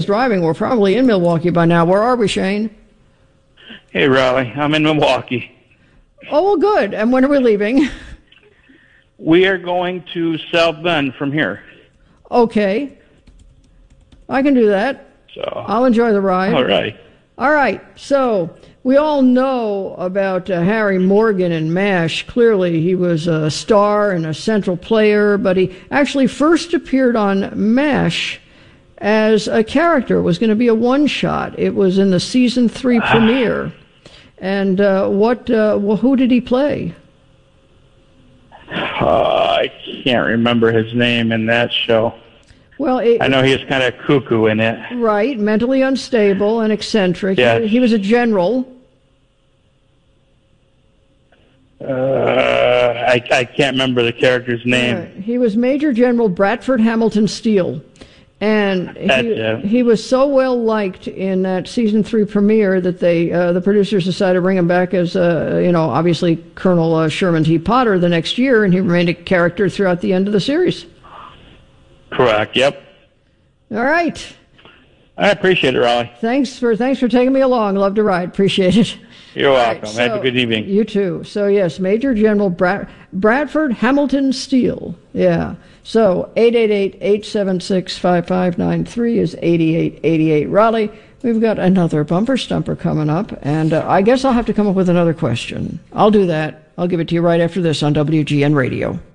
driving. We're probably in Milwaukee by now. Where are we, Shane? Hey, Raleigh. I'm in Milwaukee. Oh, well, good. And when are we leaving? We are going to South Bend from here. Okay. I can do that. So I'll enjoy the ride. All right. All right. So we all know about Harry Morgan in MASH. Clearly, he was a star and a central player, but he actually first appeared on MASH as a character. It was going to be a one-shot. It was in the season 3 premiere. And who did he play? I can't remember his name in that show. Well, I know he was kind of cuckoo in it. Right, mentally unstable and eccentric. Yes. He was a general. I can't remember the character's name. He was Major General Bradford Hamilton Steele. And he was so well liked in that season 3 premiere that the producers decided to bring him back as obviously Colonel Sherman T. Potter the next year, and he remained a character throughout the end of the series. Correct. Yep. All right. I appreciate it, Raleigh. Thanks for taking me along. Love to ride. Appreciate it. You're welcome. Right, Have a good evening. You too. So yes, Major General Bradford Hamilton Steele. Yeah. So 888-876-5593 is 8888 Raleigh. We've got another bumper stumper coming up, and I guess I'll have to come up with another question. I'll do that. I'll give it to you right after this on WGN Radio.